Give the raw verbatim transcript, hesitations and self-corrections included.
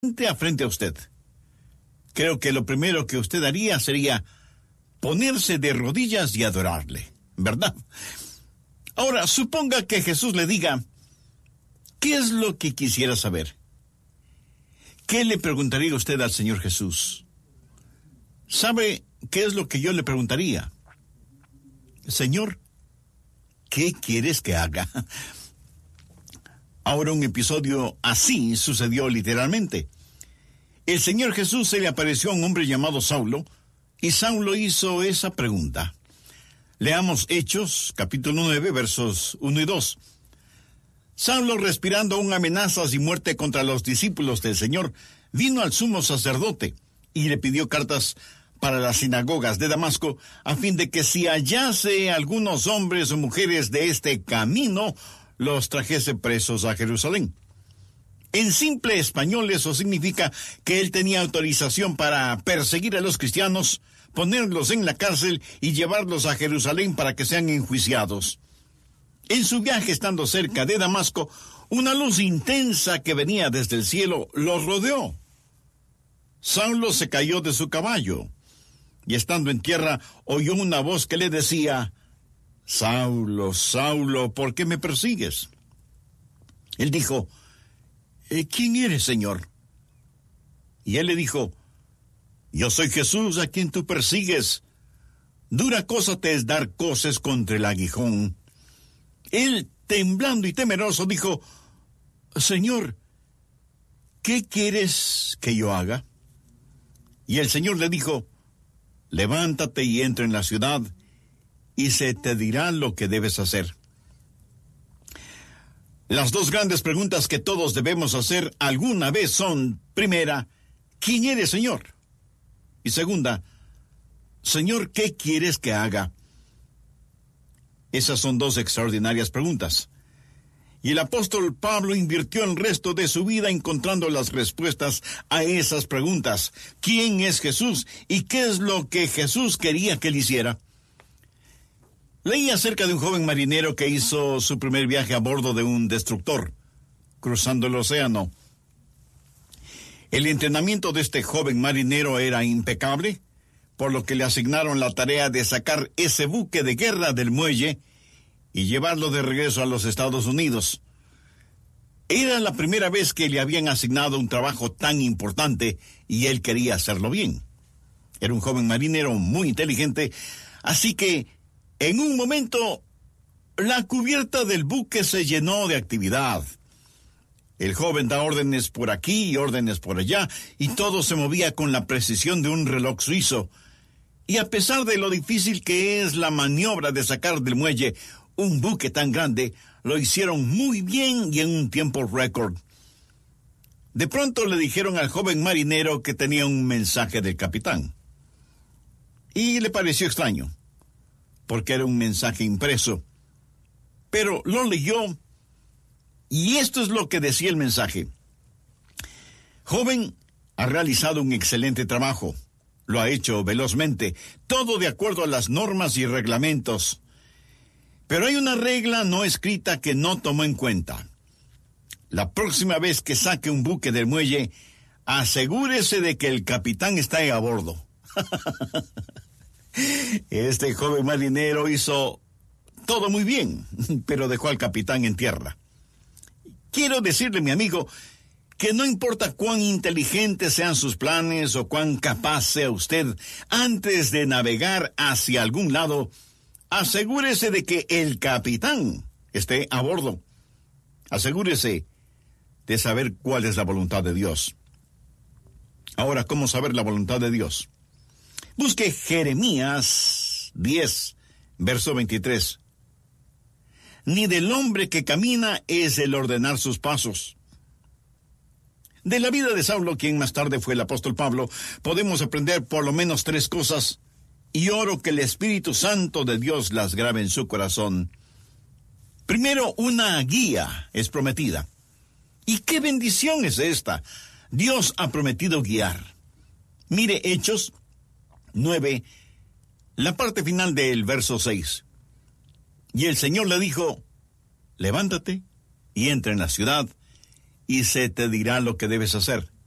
frente a frente a usted. Creo que lo primero que usted haría sería ponerse de rodillas y adorarle, ¿verdad? Ahora, suponga que Jesús le diga, ¿qué es lo que quisiera saber? ¿Qué le preguntaría usted al Señor Jesús? ¿Sabe qué es lo que yo le preguntaría? Señor, ¿qué quieres que haga? Ahora, un episodio así sucedió literalmente. El Señor Jesús se le apareció a un hombre llamado Saulo, y Saulo hizo esa pregunta. Leamos Hechos, capítulo nueve, versos uno y dos. Saulo, respirando aún amenazas y muerte contra los discípulos del Señor, vino al sumo sacerdote y le pidió cartas para las sinagogas de Damasco, a fin de que si hallase algunos hombres o mujeres de este camino, los trajese presos a Jerusalén. En simple español eso significa que él tenía autorización para perseguir a los cristianos, ponerlos en la cárcel y llevarlos a Jerusalén para que sean enjuiciados. En su viaje, estando cerca de Damasco, una luz intensa que venía desde el cielo los rodeó. Saulo se cayó de su caballo, y estando en tierra oyó una voz que le decía, Saulo, Saulo, ¿por qué me persigues? Él dijo, ¿quién eres, Señor? Y él le dijo, yo soy Jesús a quien tú persigues. Dura cosa te es dar coces contra el aguijón. Él, temblando y temeroso, dijo, Señor, ¿qué quieres que yo haga? Y el Señor le dijo, levántate y entra en la ciudad, y se te dirá lo que debes hacer. Las dos grandes preguntas que todos debemos hacer alguna vez son, primera, ¿quién eres, Señor? Y segunda, Señor, ¿qué quieres que haga? Esas son dos extraordinarias preguntas. Y el apóstol Pablo invirtió el resto de su vida encontrando las respuestas a esas preguntas. ¿Quién es Jesús? ¿Y qué es lo que Jesús quería que él hiciera? Leí acerca de un joven marinero que hizo su primer viaje a bordo de un destructor, cruzando el océano. El entrenamiento de este joven marinero era impecable, por lo que le asignaron la tarea de sacar ese buque de guerra del muelle y llevarlo de regreso a los Estados Unidos. Era la primera vez que le habían asignado un trabajo tan importante y él quería hacerlo bien. Era un joven marinero muy inteligente, así que en un momento la cubierta del buque se llenó de actividad. El joven da órdenes por aquí y órdenes por allá, y todo se movía con la precisión de un reloj suizo. Y a pesar de lo difícil que es la maniobra de sacar del muelle un buque tan grande, lo hicieron muy bien y en un tiempo récord. De pronto le dijeron al joven marinero que tenía un mensaje del capitán. Y le pareció extraño, porque era un mensaje impreso. Pero lo leyó, y esto es lo que decía el mensaje. Joven, ha realizado un excelente trabajo. Lo ha hecho velozmente, todo de acuerdo a las normas y reglamentos. Pero hay una regla no escrita que no tomó en cuenta. La próxima vez que saque un buque del muelle, asegúrese de que el capitán está a bordo. Este joven marinero hizo todo muy bien, pero dejó al capitán en tierra. Quiero decirle, mi amigo, que no importa cuán inteligentes sean sus planes o cuán capaz sea usted, antes de navegar hacia algún lado, asegúrese de que el capitán esté a bordo. Asegúrese de saber cuál es la voluntad de Dios. Ahora, ¿cómo saber la voluntad de Dios? Busque Jeremías diez, verso veintitrés. Ni del hombre que camina es el ordenar sus pasos. De la vida de Saulo, quien más tarde fue el apóstol Pablo, podemos aprender por lo menos tres cosas, y oro que el Espíritu Santo de Dios las grabe en su corazón. Primero, una guía es prometida. ¿Y qué bendición es esta? Dios ha prometido guiar. Mire Hechos nueve, la parte final del verso seis. Y el Señor le dijo, levántate y entra en la ciudad, y se te dirá lo que debes hacer.